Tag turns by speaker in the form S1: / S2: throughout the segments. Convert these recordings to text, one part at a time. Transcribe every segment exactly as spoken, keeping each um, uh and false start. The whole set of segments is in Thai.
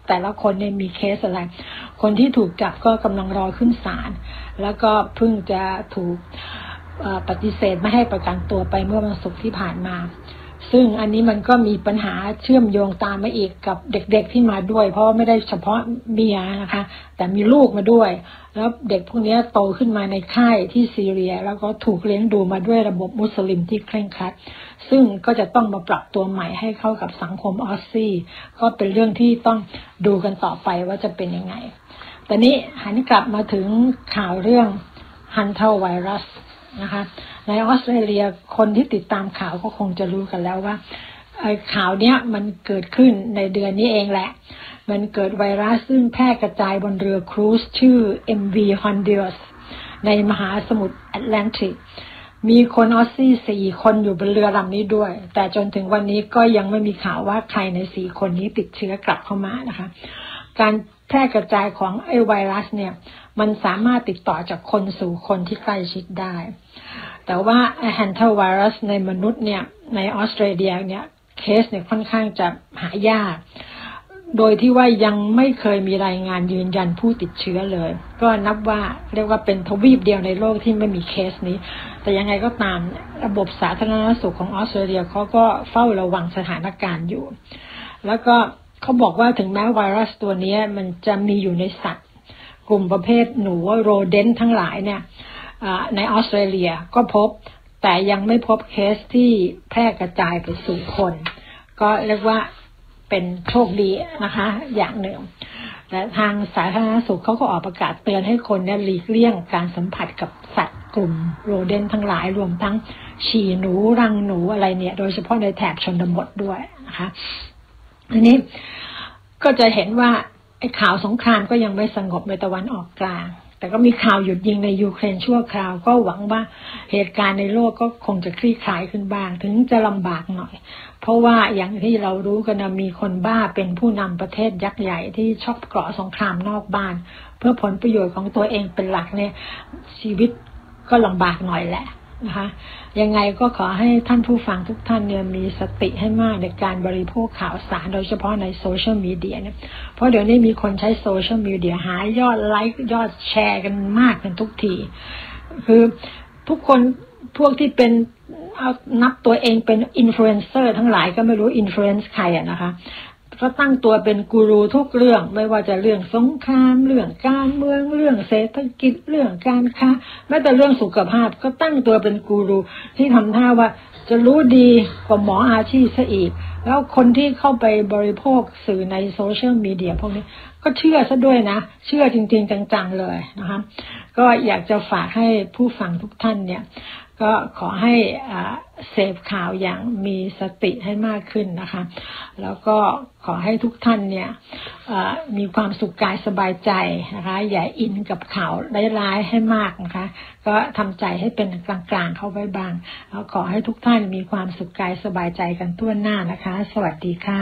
S1: แต่ละคนเนี่ยมีเคสอะไรคนที่ถูกจับก็กำลังรอขึ้นศาลแล้วก็เพิ่งจะถูกปฏิเสธไม่ให้ประกันตัวไปเมื่อวันศุกร์ที่ผ่านมาซึ่งอันนี้มันก็มีปัญหาเชื่อมโยงตามมาอีกกับเด็กๆที่มาด้วยเพราะไม่ได้เฉพาะเมียนะคะแต่มีลูกมาด้วยแล้วเด็กพวกนี้โตขึ้นมาในค่ายที่ซีเรียแล้วก็ถูกเลี้ยงดูมาด้วยระบบมุสลิมที่เคร่งครัดซึ่งก็จะต้องมาปรับตัวใหม่ให้เข้ากับสังคมออสซี่ก็เป็นเรื่องที่ต้องดูกันต่อไปว่าจะเป็นยังไงแต่นี้หันกลับมาถึงข่าวเรื่องฮันเทอร์ไวรัสนะคะในออสเตรเลียคนที่ติดตามข่าวก็คงจะรู้กันแล้วว่าข่าวเนี้ยมันเกิดขึ้นในเดือนนี้เองแหละมันเกิดไวรัสซึ่งแพร่กระจายบนเรือครูซชื่อ เอ็ม วี Honduras ในมหาสมุทรแอตแลนติกมีคนออสซี่สี่คนอยู่บนเรือลำนี้ด้วยแต่จนถึงวันนี้ก็ยังไม่มีข่าวว่าใครในสี่คนนี้ติดเชื้อกลับเข้ามานะคะการแพร่กระจายของไอไวรัสเนี่ยมันสามารถติดต่อจากคนสู่คนที่ใกล้ชิดได้แต่ว่าฮันเทอร์ไวรัสในมนุษย์เนี่ยในออสเตรเลียเนี่ยเคสเนี่ยค่อนข้างจะหายากโดยที่ว่ายังไม่เคยมีรายงานยืนยันผู้ติดเชื้อเลยก็นับว่าเรียกว่าเป็นทวีปเดียวในโลกที่ไม่มีเคสนี้แต่ยังไงก็ตามระบบสาธารณสุขของออสเตรเลียเขาก็เฝ้าระวังสถานการณ์อยู่แล้วก็เขาบอกว่าถึงแม้ไวรัสตัวนี้มันจะมีอยู่ในสัตว์กลุ่มประเภทหนูโรเดนต์ทั้งหลายเนี่ยในออสเตรเลียก็พบแต่ยังไม่พบเคสที่แพร่กระจายไปสู่คนก็เรียกว่าเป็นโชคดีนะคะอย่างหนึ่งและทางสาธารณสุขเขาก็ออกประกาศเตือนให้คนเนี่ยหลีกเลี่ยงการสัมผัสกับสัตว์กลุ่มโรเดนต์ทั้งหลายรวมทั้งฉี่หนูรังหนูอะไรเนี่ยโดยเฉพาะในแถบชนบทด้วยนะคะทีนี้ก็จะเห็นว่าไอ้ข่าวสงครามก็ยังไม่สงบในตะวันออกกลางแต่ก็มีข่าวหยุดยิงในยูเครนชั่วคราวก็หวังว่าเหตุการณ์ในโลกก็คงจะคลี่คลายขึ้นบ้างถึงจะลำบากหน่อยเพราะว่าอย่างที่เรารู้กันนะมีคนบ้าเป็นผู้นำประเทศยักษ์ใหญ่ที่ชอบเกาะสงครามนอกบ้านเพื่อผลประโยชน์ของตัวเองเป็นหลักเนี่ยชีวิตก็ลำบากหน่อยแหละนะคะยังไงก็ขอให้ท่านผู้ฟังทุกท่านเนี่ยมีสติให้มากในการบริโภคข่าวสารโดยเฉพาะในโซเชียลมีเดียเนี่ยเพราะเดี๋ยวนี้มีคนใช้โซเชียลมีเดียหายอดไลค์ยอดแชร์กันมากกันทุกทีคือทุกคนพวกที่เป็นเอานับตัวเองเป็นอินฟลูเอนเซอร์ทั้งหลายก็ไม่รู้อินฟลูเอนซ์ใครอะนะคะก็ตั้งตัวเป็นกูรูทุกเรื่องไม่ว่าจะเรื่องสงครามเรื่องการเมืองเรื่องเศรษฐกิจเรื่องการค้าแม้แต่เรื่องสุขภาพก็ตั้งตัวเป็นกูรูที่ทำท่าว่าจะรู้ดีกว่าหมออาชีพซะอีกแล้วคนที่เข้าไปบริโภคสื่อในโซเชียลมีเดียพวกนี้ก็เชื่อซะด้วยนะเชื่อจริงๆจังๆเลยนะคะก็อยากจะฝากให้ผู้ฟังทุกท่านเนี่ยก็ขอให้เสพข่าวอย่างมีสติให้มากขึ้นนะคะแล้วก็ขอให้ทุกท่านเนี่ยมีความสุขกายสบายใจนะคะอย่าอินกับข่าวร้ายๆให้มากนะคะก็ทำใจให้เป็นกลางๆเข้าไว้บ้างแล้วขอให้ทุกท่านมีความสุขกายสบายใจกันทั่วหน้านะคะสวัสดีค่ะ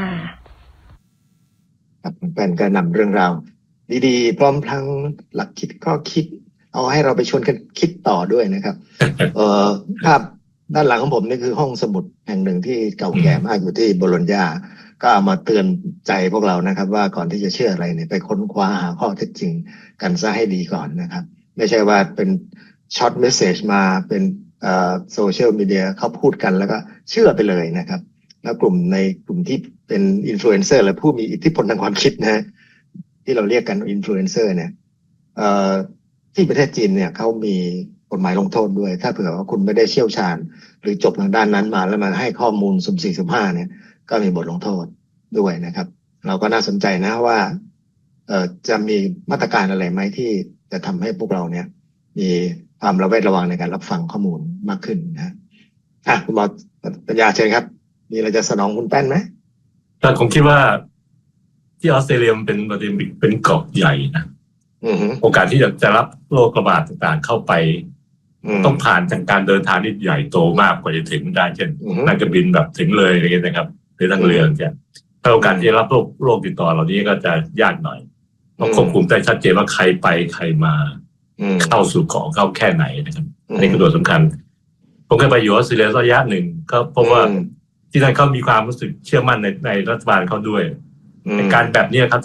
S2: ครับคุณแป้นก็นำเรื่องราวดีๆพร้อมทั้งหลักคิดข้อคิดเอาให้เราไปชวนกันคิดต่อด้วยนะครับ เอ่อภาพด้านหลังของผมนี่คือห้องสมุดแห่งหนึ่งที่เก่าแก่มากอยู่ที่โบโลญญาก็เอามาเตือนใจพวกเรานะครับว่าก่อนที่จะเชื่ออะไรเนี่ยไปค้นคว้าหาข้อเท็จจริงกันซะให้ดีก่อนนะครับไม่ใช่ว่าเป็นช็อตเมสเสจมาเป็นเอ่อโซเชียลมีเดียเขาพูดกันแล้วก็เชื่อไปเลยนะครับแล้วกลุ่มในกลุ่มที่เป็นอินฟลูเอนเซอร์หรือผู้มีอิทธิพลทางความคิดนะฮะที่เราเรียกกันอินฟลูเอนเซอร์เนี่ยเอ่อที่ประเทศจีนเนี่ยเขามีกฎหมายลงโทษด้วยถ้าเผื่อว่าคุณไม่ได้เชี่ยวชาญหรือจบทางด้านนั้นมาแล้วมาให้ข้อมูลสุ่มสี่สุ่มห้าเนี่ยก็มีบทลงโทษด้วยนะครับเราก็น่าสนใจนะว่าเอ่อจะมีมาตรการอะไรไหมที่จะทำให้พวกเราเนี่ยมีความระแวดระวังในการรับฟังข้อมูลมากขึ้นนะอ่ะคุณหมอปัญญาเชิญครับมีอะไรจะสนองคุณแป้นไหม
S3: แต่ผมคิดว่าที่ออสเตรเลียมันเป็นประเทศเป็นเกาะใหญ่นะโอกาสที่จะจะรับโรคระบาดต่างๆเข้าไปต้องผ่านทางการเดินทางที่ใหญ่โตมากกว่าจะถึงได้เช่นนั่งเครื่องบินแบบถึงเลยอะไรเงี้ยนะครับหรือทางเรือเนี่ยถ้าโอกาสที่จะรับโรคโรคติดต่อเหล่านี้ก็จะยากหน่อยต้องควบคุมได้ชัดเจนว่าใครไปใครมาเข้าสู่เกาะเข้าแค่ไหนนะครับนี่คือตัวสำคัญผมเคยไปอยู่ออสเตรเลียระยะหนึ่งก็พบว่าที่นั่นเขามีความรู้สึกเชื่อมั่นในในรัฐบาลเขาด้วยในการแบบนี้ครับ